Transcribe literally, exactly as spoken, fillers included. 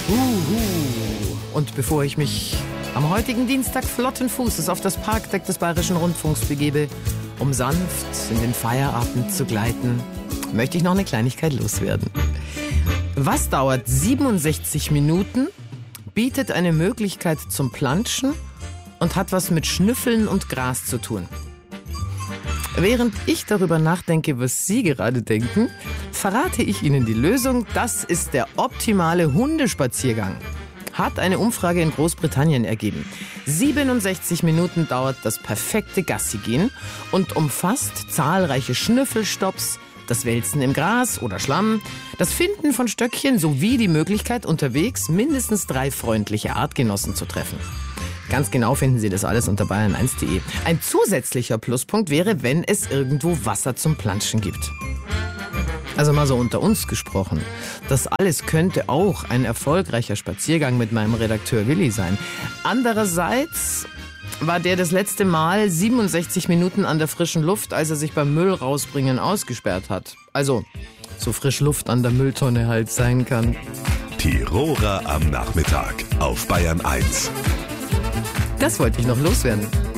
Uhu. Und bevor ich mich am heutigen Dienstag flotten Fußes auf das Parkdeck des Bayerischen Rundfunks begebe, um sanft in den Feierabend zu gleiten, möchte ich noch eine Kleinigkeit loswerden. Was dauert siebenundsechzig Minuten, bietet eine Möglichkeit zum Planschen und hat was mit Schnüffeln und Gras zu tun. Während ich darüber nachdenke, was Sie gerade denken, verrate ich Ihnen die Lösung. Das ist der optimale Hundespaziergang. Hat eine Umfrage in Großbritannien ergeben. siebenundsechzig Minuten dauert das perfekte Gassigehen und umfasst zahlreiche Schnüffelstopps, das Wälzen im Gras oder Schlamm, das Finden von Stöckchen sowie die Möglichkeit, unterwegs mindestens drei freundliche Artgenossen zu treffen. Ganz genau finden Sie das alles unter bayern eins punkt de. Ein zusätzlicher Pluspunkt wäre, wenn es irgendwo Wasser zum Planschen gibt. Also mal so unter uns gesprochen. Das alles könnte auch ein erfolgreicher Spaziergang mit meinem Redakteur Willi sein. Andererseits war der das letzte Mal siebenundsechzig Minuten an der frischen Luft, als er sich beim Müll rausbringen ausgesperrt hat. Also, so frisch Luft an der Mülltonne halt sein kann. Tiroler am Nachmittag auf Bayern eins. Das wollte ich noch loswerden.